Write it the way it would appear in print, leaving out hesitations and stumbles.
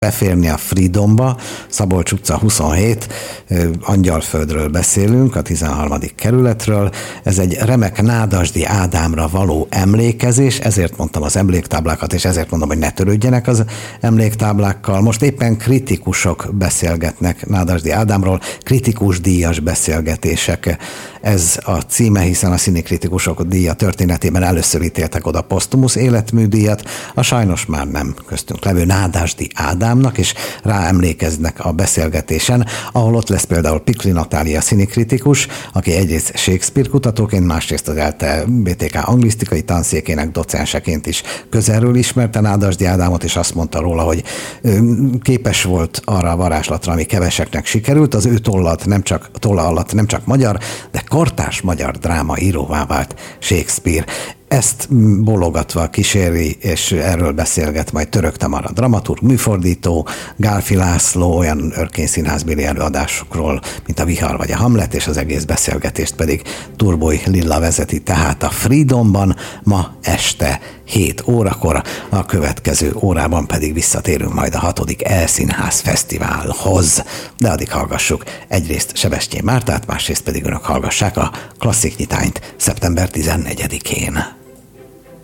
beférni a Freedomba, Szabolcs utca 27, Angyalföldről beszélünk, a 13. kerületről. Ez egy remek Nádasdy Ádámra való emlékezés, ezért mondtam az emléktáblákat, és ezért mondom, hogy ne törődjenek az emléktáblákkal. Most éppen kritikusok beszélgetnek Nádasdy Ádámról, kritikus díjas beszélgetések. Ez a címe, hiszen a színikritikusok díja történetében először ítéltek oda posztumusz életműdíjat, a sajnos már nem köztünk levő Nádasdy Ádámnak, és ráemlékeznek a beszélgetésen, ahol ott lesz például Pikli Natália színikritikus, aki egyrészt Shakespeare kutatóként, másrészt az ELTE BTK anglisztikai tanszékének docenseként is közelről ismerte Nádasdy Ádámot, és azt mondta róla, hogy képes volt arra a varázslatra, ami keveseknek sikerült, az ő tolla alatt nem csak magyar, de kortárs magyar drámaíróvá vált Shakespeare. Ezt bologatva kíséri, és erről beszélget majd Török Tamara dramaturg, műfordító, Gálfi László olyan örkény-színházbéli előadásokról, mint a Vihar vagy a Hamlet, és az egész beszélgetést pedig Turboly Lilla vezeti, tehát a Freedomban ma este 7 órakor, a következő órában pedig visszatérünk majd a 6. E-színház fesztiválhoz. De addig hallgassuk egyrészt Sebestyén Mártát, másrészt pedig önök hallgassák a Klasszik nyitányt szeptember 14-én.